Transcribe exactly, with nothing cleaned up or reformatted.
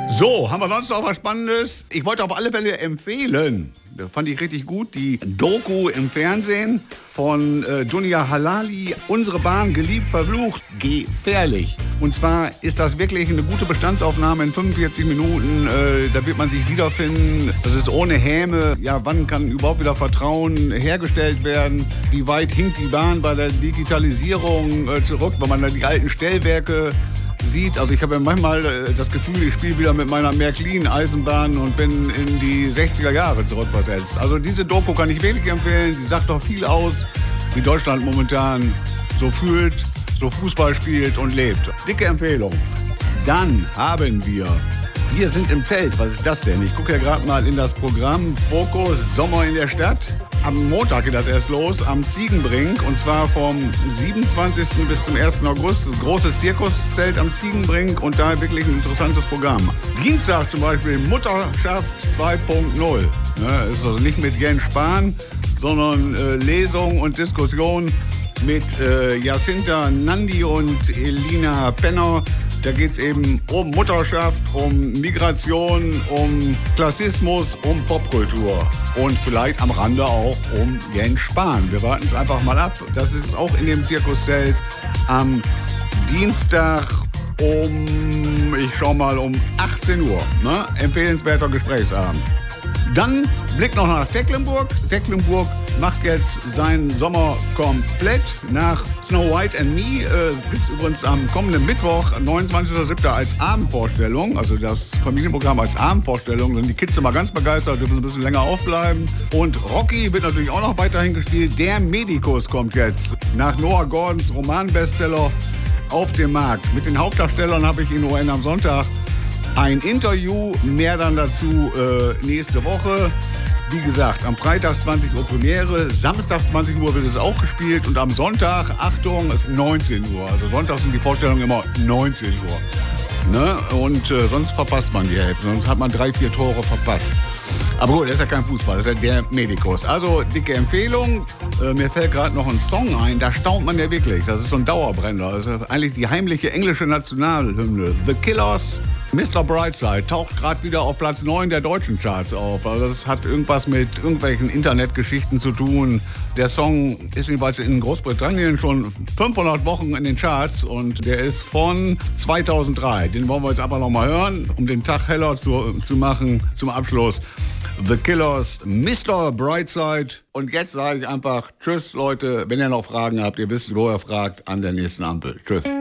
So, haben wir sonst noch was Spannendes? Ich wollte auf alle Fälle empfehlen, das fand ich richtig gut, die Doku im Fernsehen von äh, Dunja Halali, Unsere Bahn, geliebt, verflucht, gefährlich. Und zwar ist das wirklich eine gute Bestandsaufnahme in fünfundvierzig Minuten. Äh, da wird man sich wiederfinden. Das ist ohne Häme. Ja, wann kann überhaupt wieder Vertrauen hergestellt werden? Wie weit hinkt die Bahn bei der Digitalisierung äh, zurück, wenn man da die alten Stellwerke sieht? Also ich habe ja manchmal äh, das Gefühl, ich spiele wieder mit meiner Märklin-Eisenbahn und bin in die sechziger Jahre zurückversetzt. Also diese Doku kann ich wirklich empfehlen. Sie sagt doch viel aus, wie Deutschland momentan so fühlt, so Fußball spielt und lebt. Dicke Empfehlung. Dann haben wir Wir sind im Zelt. Was ist das denn? Ich gucke ja gerade mal in das Programm Fokus Sommer in der Stadt. Am Montag geht das erst los, am Ziegenbrink. Und zwar vom siebenundzwanzigsten bis zum ersten August. Das große Zirkuszelt am Ziegenbrink. Und da wirklich ein interessantes Programm. Dienstag zum Beispiel Mutterschaft zwei Punkt null. Ja, ist also nicht mit Jens Spahn, sondern äh, Lesung und Diskussion mit äh, Jacinta Nandi und Elina Penner. Da geht es eben um Mutterschaft, um Migration, um Klassismus, um Popkultur und vielleicht am Rande auch um Jens Spahn. Wir warten es einfach mal ab. Das ist auch in dem Zirkuszelt am Dienstag um, ich schau mal, um achtzehn Uhr. Ne? Empfehlenswerter Gesprächsabend. Dann Blick noch nach Tecklenburg. Tecklenburg macht jetzt seinen Sommer komplett. Nach Snow White and Me äh, gibt es übrigens am kommenden Mittwoch, neunundzwanzigsten siebten als Abendvorstellung, also das Familienprogramm als Abendvorstellung. Sind die Kids immer ganz begeistert, dürfen ein bisschen länger aufbleiben. Und Rocky wird natürlich auch noch weiterhin gespielt. Der Medikus kommt jetzt nach Noah Gordons Romanbestseller auf den Markt. Mit den Hauptdarstellern habe ich in O N am Sonntag ein Interview, mehr dann dazu äh, nächste Woche. Wie gesagt, am Freitag zwanzig Uhr Premiere, Samstag zwanzig Uhr wird es auch gespielt und am Sonntag, Achtung, ist neunzehn Uhr. Also Sonntag sind die Vorstellungen immer neunzehn Uhr. Ne? Und äh, sonst verpasst man die Hälfte, sonst hat man drei, vier Tore verpasst. Aber gut, das ist ja kein Fußball, das ist ja der Medikus. Also dicke Empfehlung. Äh, mir fällt gerade noch ein Song ein, da staunt man ja wirklich. Das ist so ein Dauerbrenner. Das ist eigentlich die heimliche englische Nationalhymne. The Killers, Mister Brightside, taucht gerade wieder auf Platz neun der deutschen Charts auf. Also das hat irgendwas mit irgendwelchen Internetgeschichten zu tun. Der Song ist jedenfalls in Großbritannien schon fünfhundert Wochen in den Charts und der ist von zweitausenddrei. Den wollen wir jetzt aber noch mal hören, um den Tag heller zu, zu machen zum Abschluss. The Killers, Mister Brightside. Und jetzt sage ich einfach Tschüss, Leute. Wenn ihr noch Fragen habt, ihr wisst, wo ihr fragt, an der nächsten Ampel. Tschüss.